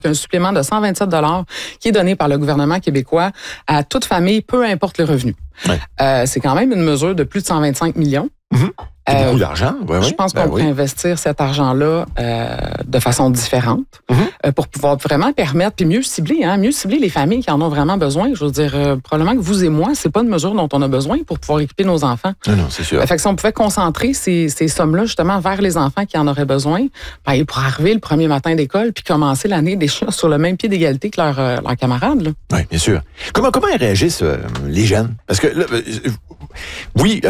un supplément de 127 $ qui est donné par le gouvernement québécois à toute famille, peu importe le revenu. Ouais. C'est quand même une mesure de plus de 125 millions. C'est beaucoup d'argent. Je pense qu'on pourrait investir cet argent-là de façon différente pour pouvoir vraiment permettre, puis mieux cibler les familles qui en ont vraiment besoin. Je veux dire, probablement que vous et moi, c'est pas une mesure dont on a besoin pour pouvoir équiper nos enfants. Non, c'est sûr. Fait que si on pouvait concentrer ces sommes-là justement vers les enfants qui en auraient besoin, ben, pour arriver le premier matin d'école puis commencer l'année déjà sur le même pied d'égalité que leurs camarades. Là. Oui, bien sûr. Comment ils réagissent, les jeunes? Parce que là, oui,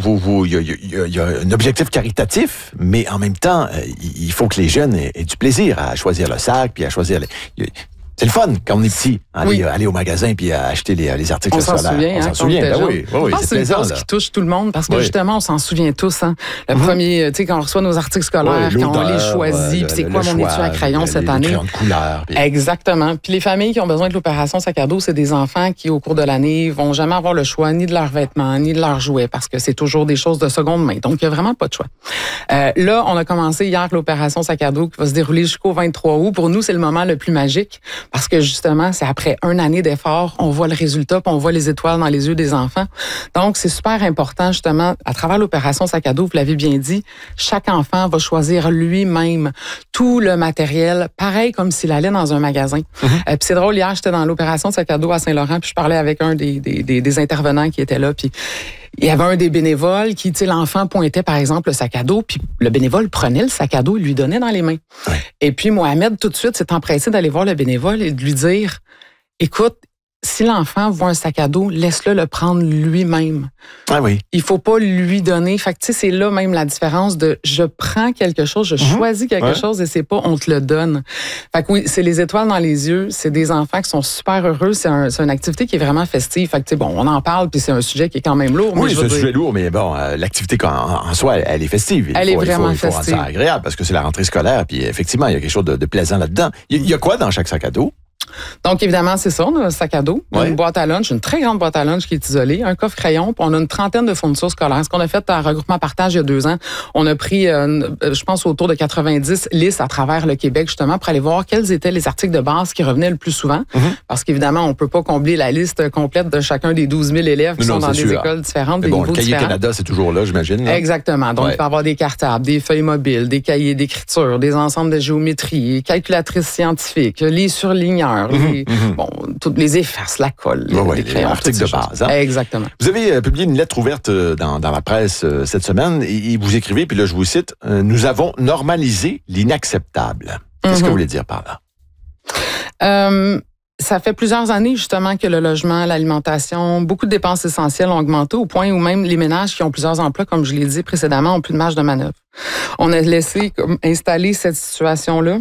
il y a un objectif caritatif, mais en même temps, il faut que les jeunes aient du plaisir à choisir le sac, puis à choisir... C'est le fun quand on est petit, aller au magasin puis acheter les articles scolaires. On s'en souvient. Oui, c'est plaisant. C'est une chose qui touche tout le monde parce que justement, on s'en souvient tous. Hein. Le premier, tu sais, quand on reçoit nos articles scolaires, quand on les choisit, puis c'est quoi mon étui à crayon cette année. Crayons de couleur. Puis... Exactement. Puis les familles qui ont besoin de l'opération sac à dos, c'est des enfants qui, au cours de l'année, vont jamais avoir le choix ni de leurs vêtements, ni de leurs jouets parce que c'est toujours des choses de seconde main. Donc, il n'y a vraiment pas de choix. Là, on a commencé hier l'opération sac à dos qui va se dérouler jusqu'au 23 août. Pour nous, c'est le moment le plus magique. Parce que justement, c'est après une année d'efforts, on voit le résultat, puis on voit les étoiles dans les yeux des enfants. Donc, c'est super important, justement, à travers l'opération sac à dos, vous l'avez bien dit, chaque enfant va choisir lui-même tout le matériel, pareil comme s'il allait dans un magasin. Puis c'est drôle, hier, j'étais dans l'opération sac à dos à Saint-Laurent, puis je parlais avec un des intervenants qui était là, puis il y avait un des bénévoles qui, tu sais, l'enfant pointait, par exemple, le sac à dos, puis le bénévole prenait le sac à dos et lui donnait dans les mains. Ouais. Et puis, Mohamed, tout de suite, s'est empressé d'aller voir le bénévole et de lui dire, écoute, si l'enfant voit un sac à dos, laisse-le le prendre lui-même. Ah oui. Il faut pas lui donner. Fait que, tu sais, c'est là même la différence de je prends quelque chose, je choisis quelque chose et c'est pas on te le donne. Fait que oui, c'est les étoiles dans les yeux. C'est des enfants qui sont super heureux. C'est une activité qui est vraiment festive. Fait que, tu sais, bon, on en parle puis c'est un sujet qui est quand même lourd. Oui, c'est un sujet lourd, mais bon, l'activité en soi, elle est festive. Elle est vraiment festive. Il faut rendre ça agréable parce que c'est la rentrée scolaire puis effectivement, il y a quelque chose de plaisant là-dedans. Il y a quoi dans chaque sac à dos? Donc, évidemment, c'est ça, on a un sac à dos, une boîte à lunch, une très grande boîte à lunch qui est isolée, un coffre crayon, puis on a une trentaine de fournitures scolaires. Ce qu'on a fait à Regroupement Partage il y a 2 ans, on a pris, je pense, autour de 90 listes à travers le Québec, justement, pour aller voir quels étaient les articles de base qui revenaient le plus souvent. Parce qu'évidemment, on peut pas combler la liste complète de chacun des 12 000 élèves qui sont dans des écoles différentes, des niveaux différents. Le cahier Canada, c'est toujours là, j'imagine. Là. Exactement. Donc, il peut y avoir des cartables, des feuilles mobiles, des cahiers d'écriture, des ensembles de géométrie, calculatrices scientifiques, les surligneurs, bon, toutes les effaces, la colle, les crayons, articles de base. Hein? Exactement. Vous avez publié une lettre ouverte dans la presse cette semaine et vous écrivez, puis là je vous cite, « Nous avons normalisé l'inacceptable ». Qu'est-ce que vous voulez dire par là? Ça fait plusieurs années, justement, que le logement, l'alimentation, beaucoup de dépenses essentielles ont augmenté au point où même les ménages qui ont plusieurs emplois, comme je l'ai dit précédemment, ont plus de marge de manœuvre. On a laissé installer cette situation-là.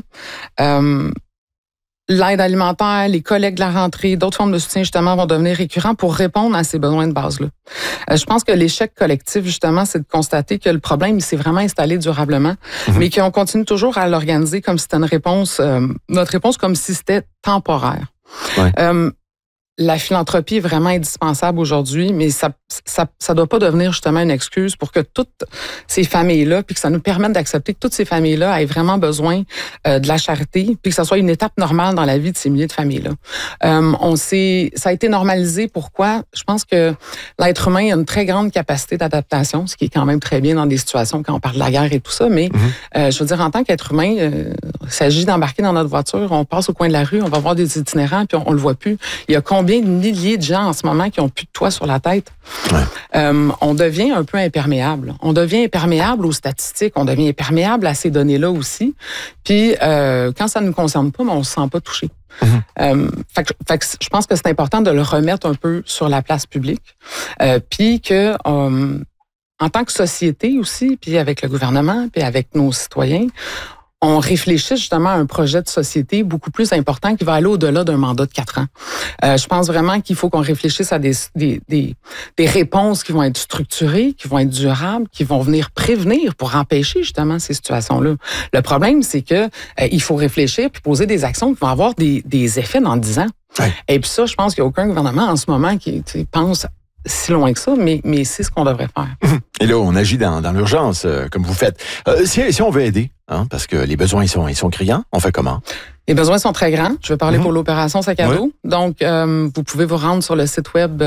L'aide alimentaire, les collègues de la rentrée, d'autres formes de soutien, justement, vont devenir récurrents pour répondre à ces besoins de base-là. Je pense que l'échec collectif, justement, c'est de constater que le problème, il s'est vraiment installé durablement, mais qu'on continue toujours à l'organiser comme si c'était une réponse, notre réponse comme si c'était temporaire. Ouais. La philanthropie est vraiment indispensable aujourd'hui, mais ça doit pas devenir justement une excuse pour que toutes ces familles-là, puis que ça nous permette d'accepter que toutes ces familles-là aient vraiment besoin de la charité, puis que ça soit une étape normale dans la vie de ces milliers de familles-là. Ça a été normalisé. Pourquoi? Je pense que l'être humain a une très grande capacité d'adaptation, ce qui est quand même très bien dans des situations quand on parle de la guerre et tout ça, mais je veux dire, en tant qu'être humain, il s'agit d'embarquer dans notre voiture, on passe au coin de la rue, on va voir des itinérants, puis on le voit plus. Il y a combien de milliers de gens en ce moment qui ont plus de toit sur la tête? Ouais. On devient un peu imperméable. On devient imperméable aux statistiques, on devient imperméable à ces données-là aussi. Puis, quand ça ne nous concerne pas, mais on se sent pas touché. Fait que je pense que c'est important de le remettre un peu sur la place publique. Puis que, en tant que société aussi, puis avec le gouvernement, puis avec nos citoyens, on réfléchit justement à un projet de société beaucoup plus important qui va aller au-delà d'un mandat de 4 ans. Je pense vraiment qu'il faut qu'on réfléchisse à des réponses qui vont être structurées, qui vont être durables, qui vont venir prévenir pour empêcher justement ces situations-là. Le problème, c'est que il faut réfléchir puis poser des actions qui vont avoir des effets dans 10 ans. Ouais. Et puis ça, je pense qu'il n'y a aucun gouvernement en ce moment qui pense si loin que ça, mais c'est ce qu'on devrait faire. Et là, on agit dans l'urgence, comme vous faites. Si on veut aider, parce que les besoins, ils sont criants, on fait comment? Les besoins sont très grands. Je vais parler pour l'opération Sac à dos. Oui. Donc, vous pouvez vous rendre sur le site web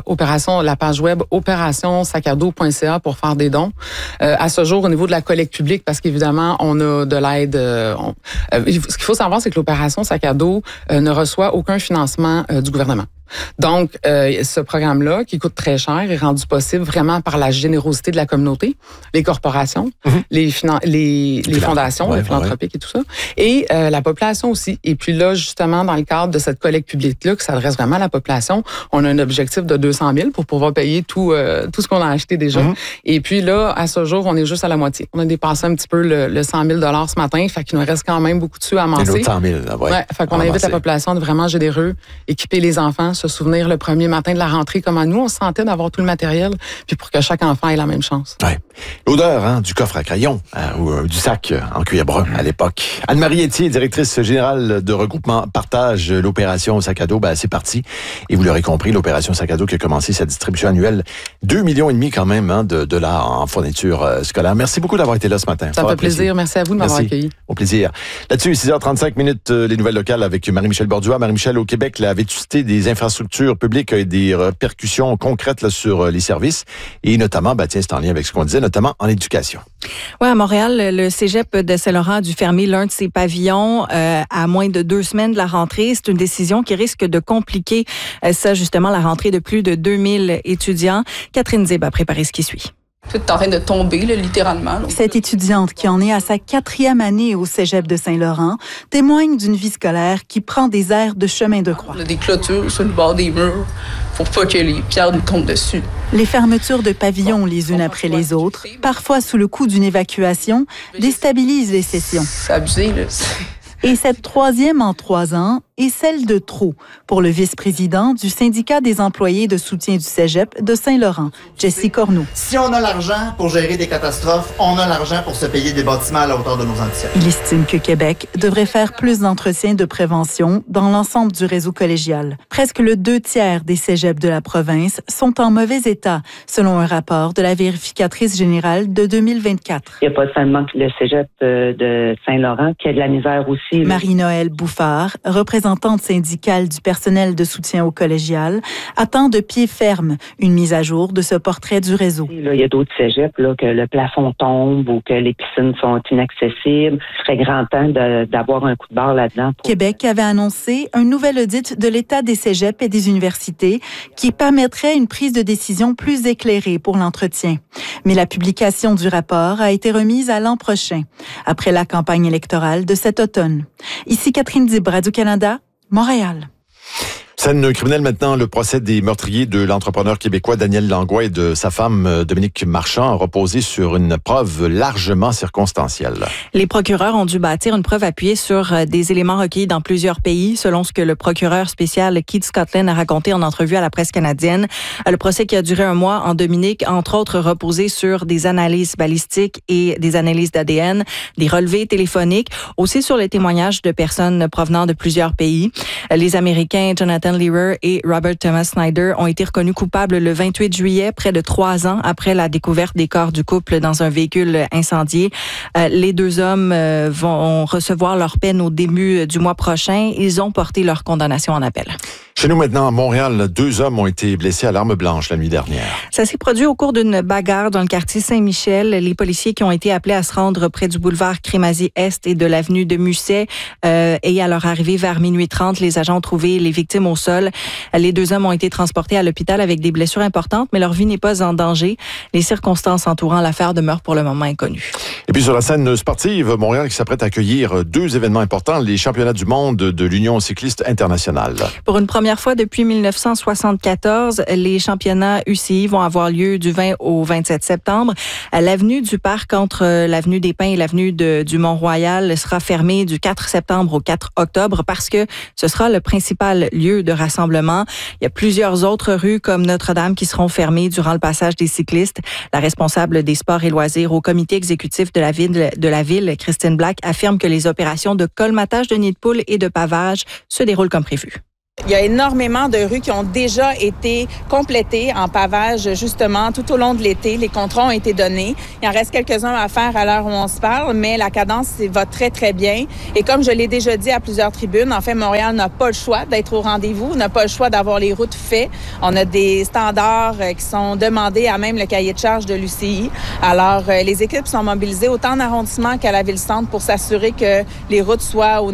la page web opérationsacado.ca pour faire des dons. À ce jour, au niveau de la collecte publique, parce qu'évidemment, on a de l'aide. Ce qu'il faut savoir, c'est que l'opération Sac à dos ne reçoit aucun financement du gouvernement. Donc, ce programme-là, qui coûte très cher, est rendu possible vraiment par la générosité de la communauté, les corporations, les fondations, les philanthropiques et tout ça, et la population aussi. Et puis là, justement, dans le cadre de cette collecte publique-là, qui s'adresse vraiment à la population, on a un objectif de 200 000 pour pouvoir payer tout ce qu'on a acheté déjà. Et puis là, à ce jour, on est juste à la moitié. On a dépassé un petit peu le 100 000 ce matin, fait qu'il nous reste quand même beaucoup de sous à amasser. 100 000, fait qu'on invite la population à être vraiment généreux, équiper les enfants, se souvenir le premier matin de la rentrée, comment nous, on se sentait d'avoir tout le matériel, puis pour que chaque enfant ait la même chance. Ouais. L'odeur du coffre à crayon ou du sac en cuir brun à l'époque. Anne-Marie Etier, directrice générale de regroupement Partage, l'opération Sac à dos, c'est parti. Et vous l'aurez compris, l'opération Sac à dos qui a commencé sa distribution annuelle, 2,5 millions quand même de dollars en fourniture scolaire. Merci beaucoup d'avoir été là ce matin. Ça fait plaisir. Merci à vous de m'avoir accueilli. Au plaisir. Là-dessus, 6h35 minutes, les nouvelles locales avec Marie-Michel Bordua. Marie-Michel, au Québec, la vétusté des infrastructures publiques a des répercussions concrètes là, sur les services et notamment, c'est en lien avec ce qu'on disait, notamment en éducation. Oui, à Montréal, le cégep de Saint-Laurent a dû fermer l'un de ses pavillons à moins de 2 semaines de la rentrée. C'est une décision qui risque de compliquer justement, la rentrée de plus de 2000 étudiants. Catherine Zib a préparé ce qui suit. Tout est en train de tomber, là, littéralement. Donc, cette étudiante qui en est à sa 4e année au cégep de Saint-Laurent témoigne d'une vie scolaire qui prend des airs de chemin de croix. On a des clôtures sur le bord des murs pour pas que les pierres nous tombent dessus. Les fermetures de pavillons les unes après les autres, parfois sous le coup d'une évacuation, déstabilisent les sessions. C'est abusé, là. Et cette 3e en 3 ans est celle de trop pour le vice-président du syndicat des employés de soutien du cégep de Saint-Laurent, Jesse Corneau. Si on a l'argent pour gérer des catastrophes, on a l'argent pour se payer des bâtiments à la hauteur de nos ambitions. Il estime que Québec devrait faire plus d'entretien de prévention dans l'ensemble du réseau collégial. Presque le 2/3 des cégeps de la province sont en mauvais état, selon un rapport de la vérificatrice générale de 2024. Il n'y a pas seulement le cégep de Saint-Laurent qui a de la misère aussi. Marie-Noëlle Bouffard, représentante syndicale du personnel de soutien au collégial, attend de pied ferme une mise à jour de ce portrait du réseau. Là, il y a d'autres cégeps là, que le plafond tombe ou que les piscines sont inaccessibles. Ce serait grand temps d'avoir un coup de barre là-dedans. Québec avait annoncé un nouvel audit de l'état des cégeps et des universités qui permettrait une prise de décision plus éclairée pour l'entretien. Mais la publication du rapport a été remise à l'an prochain, après la campagne électorale de cet automne. Ici Catherine Dib, Radio-Canada, Montréal. Scène criminelle maintenant, le procès des meurtriers de l'entrepreneur québécois Daniel Langlois et de sa femme Dominique Marchand a reposé sur une preuve largement circonstancielle. Les procureurs ont dû bâtir une preuve appuyée sur des éléments recueillis dans plusieurs pays, selon ce que le procureur spécial Keith Scotland a raconté en entrevue à la presse canadienne. Le procès qui a duré 1 mois en Dominique, entre autres, reposé sur des analyses balistiques et des analyses d'ADN, des relevés téléphoniques, aussi sur les témoignages de personnes provenant de plusieurs pays. Les Américains Jonathan Lear et Robert Thomas Snyder ont été reconnus coupables le 28 juillet, près de 3 ans après la découverte des corps du couple dans un véhicule incendié. Les 2 hommes vont recevoir leur peine au début du mois prochain. Ils ont porté leur condamnation en appel. Chez nous maintenant, à Montréal, 2 hommes ont été blessés à l'arme blanche la nuit dernière. Ça s'est produit au cours d'une bagarre dans le quartier Saint-Michel. Les policiers qui ont été appelés à se rendre près du boulevard Crémazie-Est et de l'avenue de Musset et à leur arrivée vers minuit 30, les agents ont trouvé les victimes au sol. Les 2 hommes ont été transportés à l'hôpital avec des blessures importantes, mais leur vie n'est pas en danger. Les circonstances entourant l'affaire demeurent pour le moment inconnues. Et puis sur la scène sportive, Montréal qui s'apprête à accueillir 2 événements importants, les championnats du monde de l'Union cycliste internationale. Pour une première fois depuis 1974, les championnats UCI vont avoir lieu du 20 au 27 septembre. L'avenue du Parc entre l'avenue des Pins et l'avenue du Mont-Royal sera fermée du 4 septembre au 4 octobre parce que ce sera le principal lieu de rassemblement. Il y a plusieurs autres rues comme Notre-Dame qui seront fermées durant le passage des cyclistes. La responsable des sports et loisirs au comité exécutif de la ville, Christine Black, affirme que les opérations de colmatage de nids de poules et de pavage se déroulent comme prévu. Il y a énormément de rues qui ont déjà été complétées en pavage, justement, tout au long de l'été. Les contrats ont été donnés. Il en reste quelques-uns à faire à l'heure où on se parle, mais la cadence va très, très bien. Et comme je l'ai déjà dit à plusieurs tribunes, en fait, Montréal n'a pas le choix d'être au rendez-vous, n'a pas le choix d'avoir les routes faites. On a des standards qui sont demandés à même le cahier de charge de l'UCI. Alors, les équipes sont mobilisées autant en arrondissement qu'à la ville-centre pour s'assurer que les routes soient au